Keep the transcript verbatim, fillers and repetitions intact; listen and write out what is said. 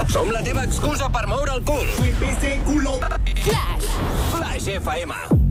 Som la teva excusa per moure el cul. Flash. Flash F M.